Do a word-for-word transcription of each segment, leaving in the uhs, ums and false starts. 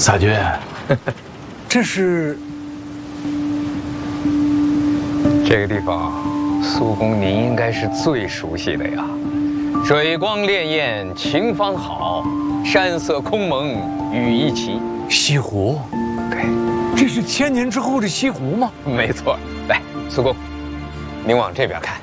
撒军，这是这个地方，苏公您应该是最熟悉的呀。水光潋滟晴方好，山色空蒙雨亦奇。 西湖， 对， 这是千年之后的西湖吗？ 没错。来，苏公，您往这边看，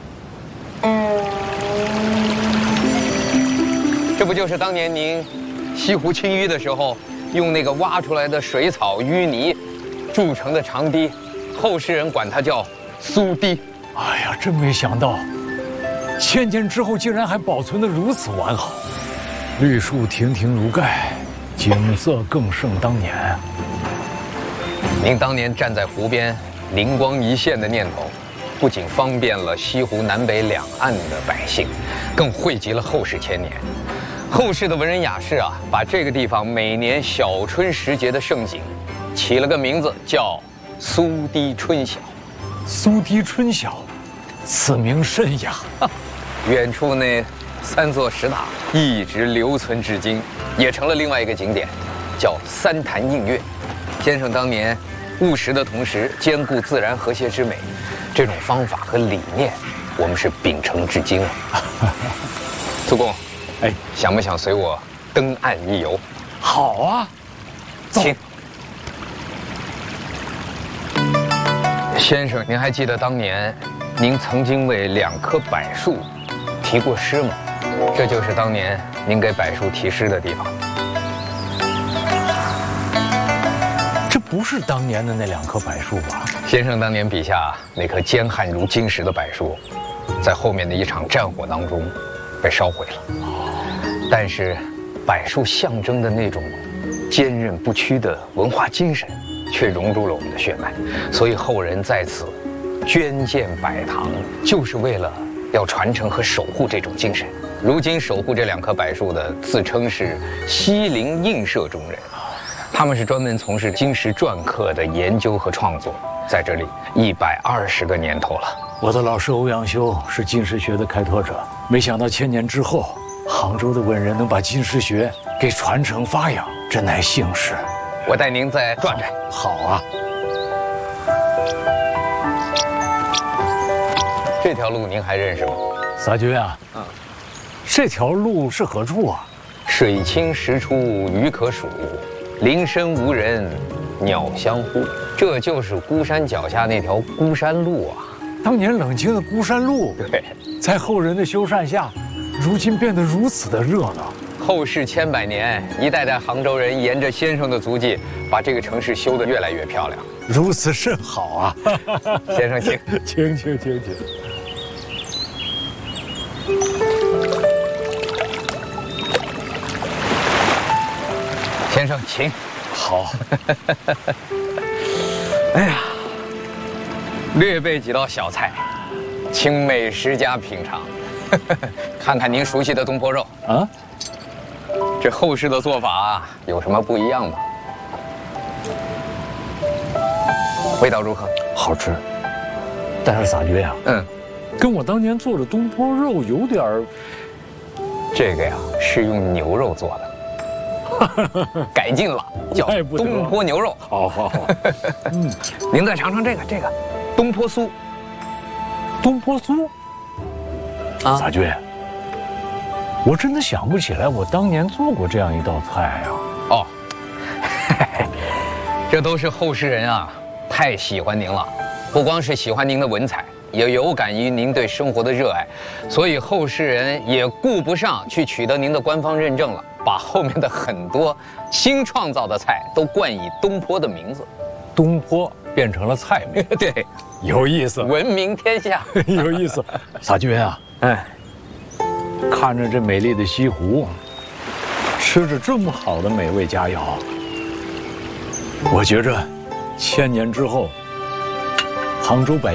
这不就是当年您西湖清淤的时候，用那个挖出来的水草淤泥筑成的长堤，后世人管它叫苏堤。 哎呀，真没想到，千年之后竟然还保存得如此完好，绿树亭亭如盖，景色更胜当年。 您当年站在湖边，灵光一现的念头，不仅方便了西湖南北两岸的百姓，更惠及了后世千年。后世的文人雅士啊，把这个地方每年小春时节的盛景，起了个名字叫苏堤春晓。 苏堤春晓，此名甚雅。 远处那三座石塔一直留存至今，也成了另外一个景点，叫三潭映月。先生当年务实的同时兼顾自然和谐之美，这种方法和理念，我们是秉承至今啊。苏公，哎，想不想随我登岸一游？ 好啊，走。 请。先生，您还记得当年您曾经为两棵柏树题过诗吗？这就是当年您给柏树题诗的地方。 这不是当年的那两棵柏树吧？ 先生当年笔下那棵坚悍如金石的柏树，在后面的一场战火当中被烧毁了。但是，柏树象征的那种坚韧不屈的文化精神，却融入了我们的血脉，所以后人在此捐建柏堂，就是为了要传承和守护这种精神。如今守护这两棵柏树的，自称是西陵印社中人，他们是专门从事金石篆刻的研究和创作，在这里一百二十个年头了。 我的老师欧阳修是金石学的开拓者，没想到千年之后，杭州的文人能把金石学给传承发扬，真乃幸事。 我带您再转转。 好啊。 这条路您还认识吗？ 撒军啊，嗯，这条路是何处啊？ 水清石出鱼可数，林深无人鸟相呼。这就是孤山脚下那条孤山路啊。 当年冷清的孤山路， 对， 在后人的修缮下，如今变得如此的热闹。 后世千百年，一代代杭州人沿着先生的足迹，把这个城市修得越来越漂亮。 如此甚好啊！ 先生请， 请请请请。 先生请。 好。 哎呀，略备几道小菜，请美食家品尝。看看您熟悉的东坡肉啊。这后世的做法有什么不一样吗？味道如何？ 好吃。但是撒军呀，嗯，跟我当年做的东坡肉有点儿。 这个呀是用牛肉做的，改进了，叫东坡牛肉。 好好好。 嗯，您再尝尝这个这个东坡酥。 东坡酥。啊，撒军。我真的想不起来，我当年做过这样一道菜呀。 哦，这都是后世人啊，太喜欢您了。不光是喜欢您的文采，也有感于您对生活的热爱，所以后世人也顾不上去取得您的官方认证了，把后面的很多新创造的菜都冠以东坡的名字。 东坡变成了菜名， 对， 有意思， 闻名天下， 有意思。撒军啊，哎。看着这美丽的西湖，吃着这么好的美味佳肴，我觉着千年之后，杭州百